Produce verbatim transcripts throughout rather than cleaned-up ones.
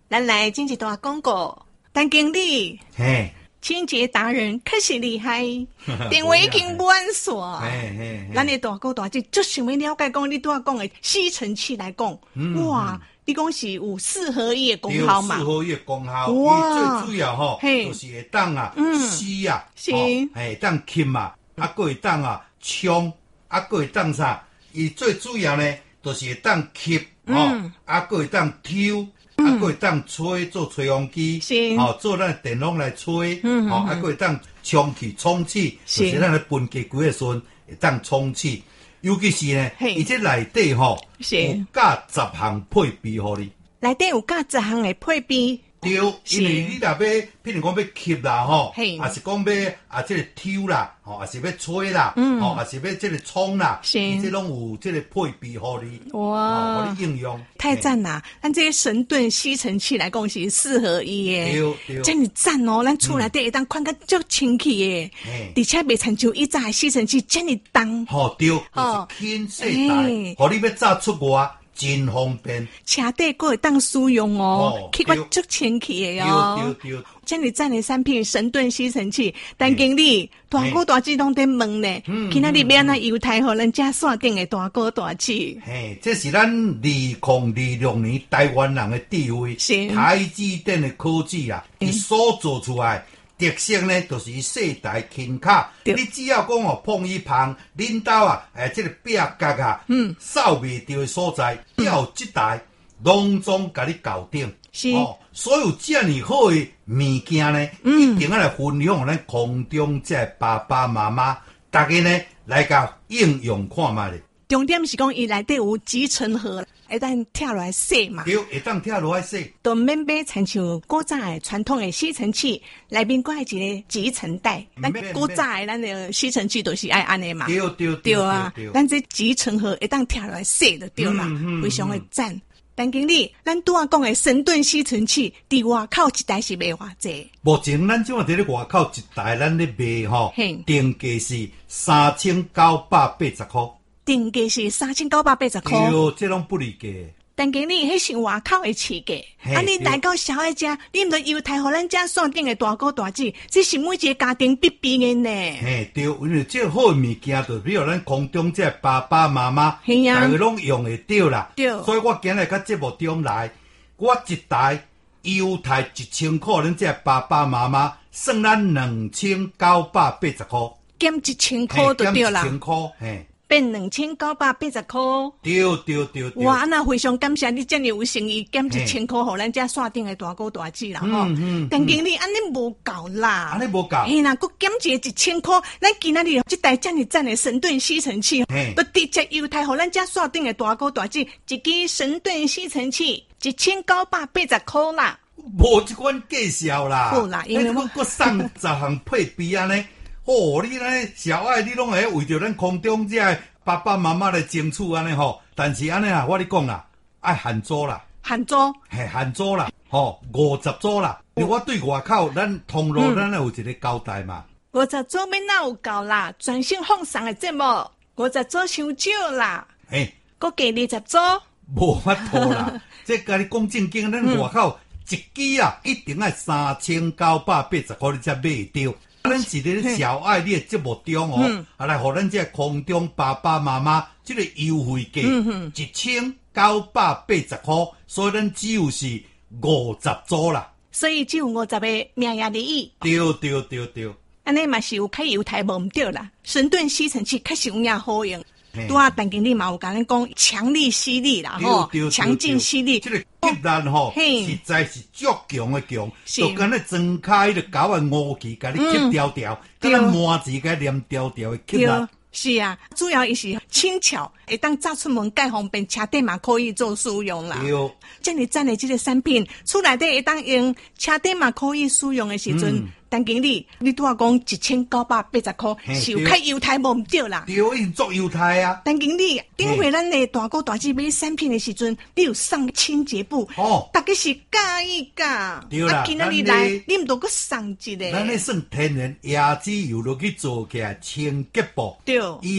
咱来进一段广告。陈经理， 嘿， 清洁达人可是厉害，电话已经满线。 嘿嘿， 咱的大哥大姐就想要了解讲你拄仔讲的吸尘器来讲，嗯、哇，嗯、你讲是有四合一的功效嘛？ 四合一的功效，哇，最主要吼，就是会当啊吸啊， 是， 会当吸啊，啊，佫会当啊冲，啊，佫会当啥？伊最主要呢，就是会当吸，吼，啊，佫会当抽。啊，佫会当吹做吹风机， 是， 吼、哦、做咱电风来吹，嗯，吼、哦，啊，佫会当充气充气，就是咱咧分家几个时阵会当充气，尤其是呢，伊这内底吼有加十项配备互你， 内底有加十项的配备。 对，因为你若要，譬如讲要吸啦，吼，也是讲要啊，这个抽啦，吼，也是要吹啦，嗯，吼，也是要这个冲啦，是，伊这拢有这个配备互你，哇，互你应用， 太赞啦！咱这个神盾吸尘器来讲是四合一的， 对对， 真是赞哦！咱厝内底会当看个足清气的，而且袂亲像以前的吸尘器这么重， 吼对，就是轻细带，互你要早出外。真方便， 车底佫会当使用哦，去我足清气的哦。 对对对， 这么赞的产品神盾吸尘器，陈经理大哥大姐拢在问呢，今仔日要安怎优待互咱遮线顶的大哥大姐？ 嘿，这是咱二零二六年台湾人的智慧，台积电的科技啊，伊所做出来。特色呢，就是伊细台轻巧，你只要讲哦碰一旁，领导啊，诶、呃，这个壁角啊，嗯，扫袂到的所在，要这台拢总甲你搞定。 是哦，所有这样好的物件呢，嗯、一定要来分享咱空中这爸爸妈妈，大家呢来甲应用看卖咧。 重点是讲伊内底有集成盒，会当跳落来洗嘛。 对，会当跳落来洗。 都免买亲像古早的传统的吸尘器，内面挂一个集成袋。咱古早的咱的吸尘器都是爱安尼嘛。 对对对啊，咱这集成盒会当跳落来洗就对啦，嗯嗯、非常的赞。陈经理，咱拄仔讲的神盾吸尘器，伫外口一台是卖偌济？ 目前咱即马伫咧外口一台，咱咧卖吼，定价是三千九百八十块。 定价是三千九百八十块。 哟，这拢不离价。 陈经理，迄是外口的市价。啊，你来到小爱家，你毋着优待互咱遮线顶的大哥大姐，这是每一个家庭必备的呢。 嘿，对，因为这好的物件，就比如咱空中这爸爸妈妈，大家拢用会到啦。对。所以我今日到节目中来，我一台优待一千块，咱这爸爸妈妈算咱两千九百八十块， 减一千块就对啦。 减一千块，嘿。 变两千九百八十块， 对对对对。 哇，那非常感谢你这么有诚意，减一千块，互咱遮线顶的大哥大姐啦吼。陈经理，安尼无够啦， 安尼无够。 嘿啦，佮减一个一千块，咱今仔日这台这么赞的神盾吸尘器，都直接优待互咱遮线顶的大哥大姐，一支神盾吸尘器一千九百八十块啦。 无这款介绍啦， 好啦，因为我佮送十项配备安尼。哦，你咧小爱，你拢会为着咱空中这爸爸妈妈来争取安尼吼，但是安尼啊，我咧讲啦，爱限组啦， 限组， 嘿，限组啦，吼，五十组啦。因为我对外口咱通路咱有一个交代嘛。 五十组要哪有够啦？专心放送的节目，五十组伤少啦。 嘿， 佮加二十组， 无法度啦。这甲你讲正经，咱外口一支啊，一定要三千九百八十块，你才买得到。咱是咧小爱你的节目中哦，嗯、啊来互咱这空中爸爸妈妈这个优惠价一千九百八十块，所以咱只有是五十组啦。 所以只有五十个名额而已。 对对对对， 安尼嘛是有较优待无毋对啦。神盾吸尘器确实有影好用。拄啊，陈经理嘛有甲咱讲强力吸力啦，吼，强劲吸力， 这个吸力吼，实在是足强的强，就敢若睁开的狗的乌气，甲你吸条条，敢若麻子甲黏条条的吸力。 是啊，主要伊是轻巧，会当早出门介方便，车底嘛可以做使用啦。 对， 这么赞的这个产品，厝内底会当用，车底嘛可以使用的时阵。嗯陈经理，你拄仔讲一千九百八十块，是有较优待无毋对啦。 对，已经足优待啊。 陈经理，顶回咱的大哥大姐买产品的时阵，你有送清洁布， 哦， 大家是介意噶。 对啦， 今仔日来，你毋着搁送一个。 咱咧算天然椰子油落去做起来清洁布， 对， 伊个哦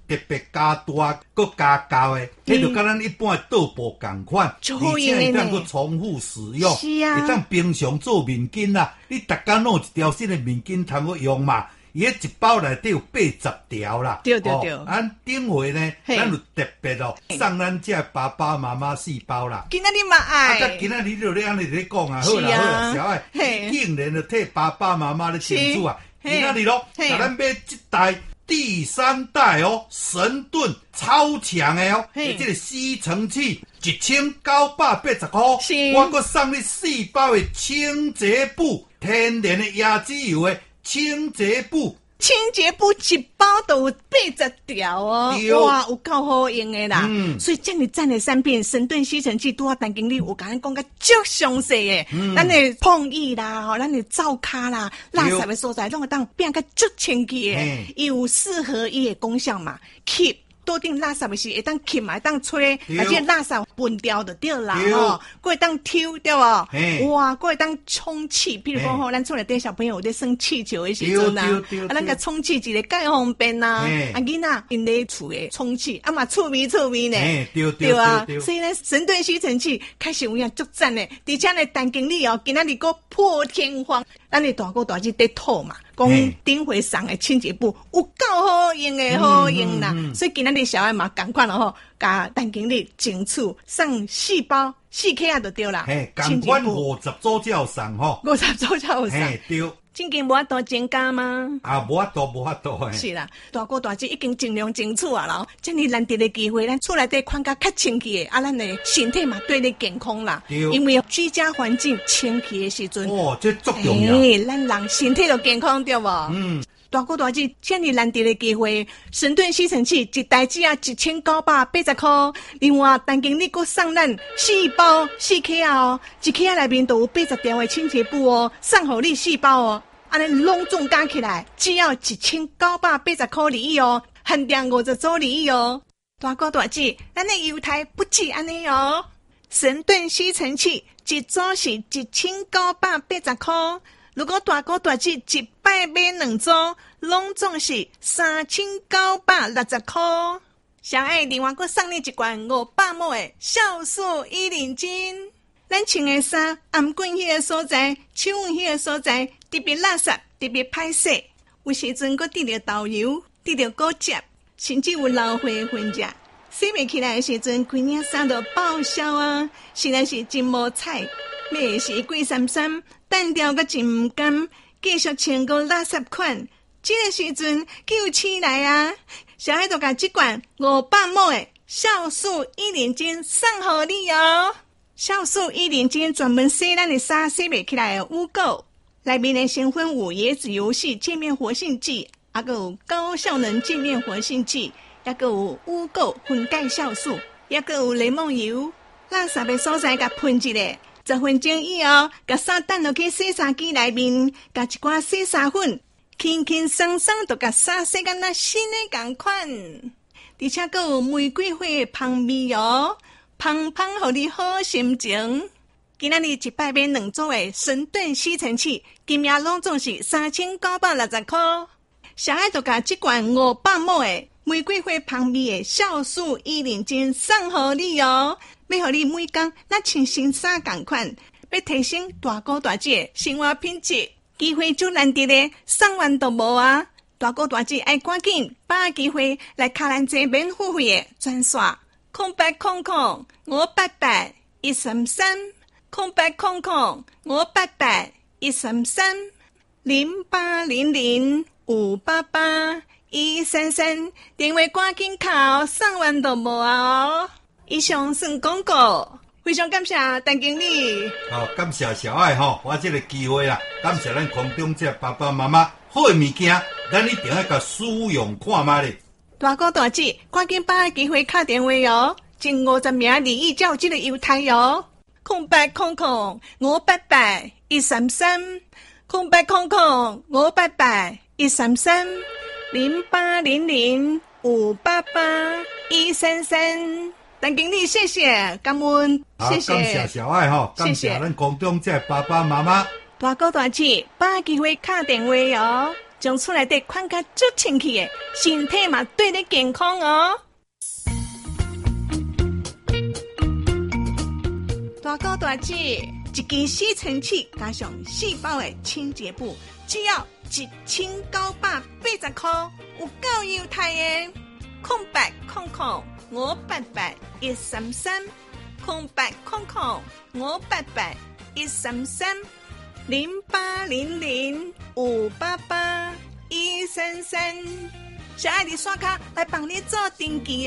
特别加大、搁加高的，迄就跟咱一般的倒步同款，而且会当搁重复使用， 是啊， 会当平常做面巾啦。你逐工弄一条新的面巾通去用嘛？伊迄一包内底有八十条啦。 对对对。 咱顶回呢，咱有特别哦，送咱这爸爸妈妈四包啦。 今仔日嘛爱。 啊，今仔日就咧安尼咧讲啊，好啦好啦，小爱，竟然就替爸爸妈妈咧庆祝啊！今仔日咯，甲咱买这台。第三代哦，神盾超强的哦，这个吸尘器一千九百八十块，我搁送你四包的清洁布，天然的椰子油的清洁布。 清洁布一包都有八十条哦，哇，有够好用的啦！嗯、所以这么赞的产品，神盾吸尘器拄好陈经理有甲咱讲个足详细的，嗯、咱的碰意啦，吼，咱的灶骹啦，垃圾的所在，拢会当变个足清气的，有四合一的功效嘛，吸。多定垃圾的是会当吸嘛，会当吹，而且垃圾分掉就对啦吼，佫会当抽对无？哇，佫会当充气，比如讲吼，咱厝内底小朋友有咧生气球的时阵啊，啊，咱个充气一个介方便呐，啊囡仔因咧厝诶充气，啊嘛趣味趣味呢， 对对啊，所以呢，神盾吸尘器开始有影足赞诶，而且呢，陈经理哦，今仔日佫破天荒，咱的大哥大姐在吐嘛。讲顶回送的清洁布有够好用的好用啦，嗯嗯嗯、所以今仔日小爱嘛赶快了吼，甲陈经理争取送四包四克啊就对啦。 嘿，赶快五十组才有送吼， 五十组才有送。 嘿，对。 真经无法度增加吗？ 啊，无法度，无法度诶。 是啦，大哥大姐已经尽量争取啊啦，这么难得的机会，咱厝内底看甲较清气诶，啊，咱的身体嘛对咧健康啦。对。因为居家环境清气的时阵， 哦，这足重要。 诶，咱人身体就健康对无？ 嗯。 大哥大姐，这么难得的机会，神盾吸尘器一台只啊一千九百八十块，另外陈经理佫送咱四包四克哦，一克内面都有八十条的清洁布哦，送互你四包哦，安尼拢总加起来只要一千九百八十块而已哦，限定五十组而已哦。大哥大姐，咱的优待不止安尼哦，神盾吸尘器一组是一千九百八十块。如果大哥大姐一摆买两组，拢总是三千九百六十块。小爱另外佫送你一罐五百毫升的酵素伊林精。咱穿的衫，颔棍迄个所在，手腕迄个所在，特别垃圾，特别歹洗。有时阵佫滴着豆油，滴着果汁，甚至有老花的痕迹。洗袂起来的时阵，规领衫都报销啊！实在是真无彩。买的是贵三三，单调个真唔甘，继续穿个垃圾款。这个时阵叫起来啊！小爱就甲这罐五百毫升的酵素伊林精送互你哦。酵素伊林精专门洗咱的衫洗袂起来的污垢，内面的成分有椰子油系界面活性剂，还有高效能界面活性剂，还有污垢分解酵素，还有柠檬油。垃圾的所在甲喷一下。十分钟以后，甲衫等落去洗衫机内面，甲一寡洗衫粉，轻轻松松就甲衫洗甲那新的同款。而且阁有玫瑰花的香味哦，香香互你好心情。今仔日一摆买两组的神盾吸尘器，金额拢总是三千九百六十块。小爱就甲这罐五百毫升的玫瑰花香味的酵素伊林精送互你哦。要互你每天那穿新衫同款，要提升大哥大姐生活品质，机会就难得的，送完都无啊！大哥大姐爱赶紧把握机会来卡咱这免付费的专线空八空空五八八一三三空八空空五八八一三三零八零零五八八一三三，电话赶紧敲，送完都无啊哦！以上算广告，非常感谢陈经理。 好、哦，感谢小爱吼，我这个机会啦，感谢咱空中这爸爸妈妈，好的物件，咱一定要甲使用看卖咧。 大哥大姐，赶紧把握机会打电话哟，前五十名利益才有这个优待哟。空八空空五八八一三三，空八空空五八八一三三零八零零五八八一三三。陈经理，谢谢，感恩，谢谢， 感谢小爱哈，感谢咱空中这爸爸妈妈。 大哥大姐，把握机会打电话哟。 将厝内底看甲足清气的，身体嘛对你健康哦。大哥大姐，一支吸尘器加上细胞的清洁布，只要一千九百八十块，有够优待的。空白空空五八八一三三，空白空空五八八一三三，零八零零五八八一三三，小爱的刷卡来帮你做登记。